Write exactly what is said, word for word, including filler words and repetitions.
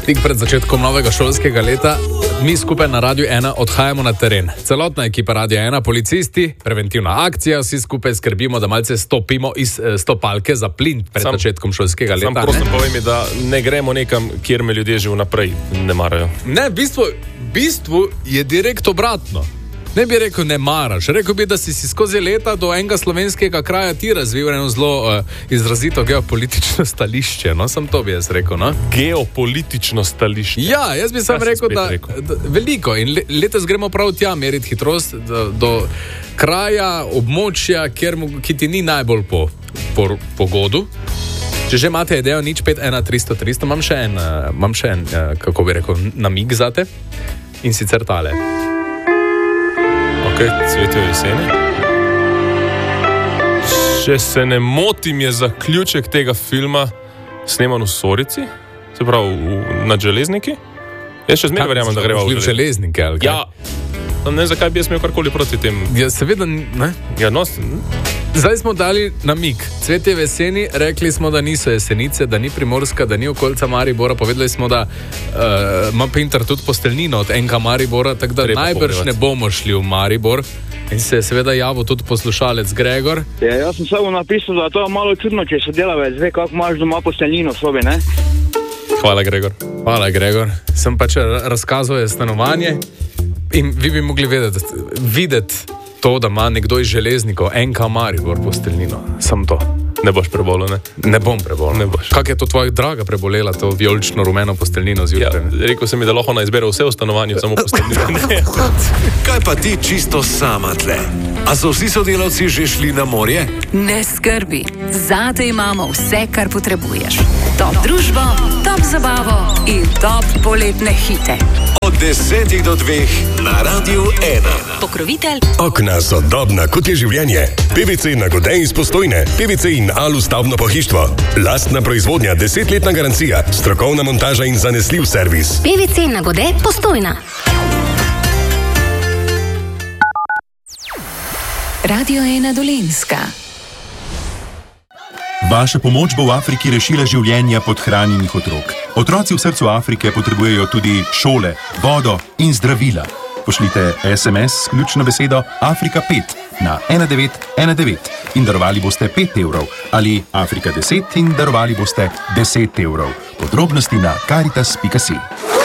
Tik pred začetkom novega šolskega leta mi skupaj na Radiu ena odhajamo na teren. Celotna ekipa Radia ena, policisti, preventivna akcija, vsi skupaj skrbimo, da malce stopimo iz eh, stopalke za plin pred sam, začetkom šolskega leta. Sam prosim povej mi, da ne gremo nekam, kjer me ljudje že vnaprej ne marajo. Ne, v bistvu, v bistvu je direkt obratno. Ne bi rekel, ne maraš. Rekel bi, da si si skozi leta do enega slovenskega kraja ti razvil eno zelo uh, izrazito geopolitično stališče. No, sem to bi jaz rekel, no? Geopolitično stališče? Ja, jaz bi sam rekel, da, rekel, da veliko. In le, letos gremo prav tja meriti hitrost do, do kraja, območja, kjer, ki ti ni najbolj po, po, po godu. Če že imate idejo, nič pet ena tristo tristo, imam še en, uh, imam še en uh, kako bi rekel, namig zate. In sicer tale. Ok, Cvetje v jeseni. Če se ne motim, je zaključek tega filma sneman v Sorici, se pravi v, nad železniki. Jaz še zmeraj verjamem, da greva v železnike. Ali kaj? Ja, ne vem, zakaj bi jaz imel karkoli proti tem. Ja, seveda, ne? Ja, no, zdaj smo dali namig. Cvetje v jeseni, rekli smo, da niso Jesenice, da ni Primorska, da ni okolica Maribora. Povedali smo, da uh, ima Pintar tudi posteljnino od enka Maribora, tako da treba najbrž pogledati. Ne bomo šli v Maribor. In se je seveda javil tudi poslušalec Gregor. Ja, jaz sem samo napisal, da to je malo čudno, če se delavec ve, kako imaš doma posteljnino v sobi, ne? Hvala, Gregor. Hvala, Gregor. Sem pač razkazal je stanovanje in vi bi mogli vedeti, videti to, da ima nekdo iz železnikov enka Maribor posteljnino. Sam to. Ne boš prebolel, ne? Ne bom prebolel. Ne boš. Kak je to tvoja draga prebolela, to vijolično rumeno posteljnino zjutraj? Ja, rekel sem mi, da lahko ona izbere vse v stanovanju, samo posteljnino. Kaj pa ti čisto sama tle? A so vsi sodelavci že šli na morje? Ne skrbi, zate imamo vse, kar potrebuješ. Top družbo, top zabavo in top poletne hite. Od desetih do dveh na Radiu ena. Pokrovitelj Okna sodobna, kot je življenje. P V C Nagode iz Postojne. P V C in Alu stavbno pohištvo. Lastna proizvodnja, desetletna garancija, strokovna montaža in zanesljiv servis. P V C Nagode Postojna. Radio ena Dolenjska. Vaša pomoč bo v Afriki rešila življenja podhranjenih otrok. Otroci v srcu Afrike potrebujejo tudi šole, vodo in zdravila. Pošljite es em es s ključno besedo Afrika pet na ena devet ena devet in darovali boste pet evrov ali Afrika deset in darovali boste deset evrov. Podrobnosti na karitas pika si.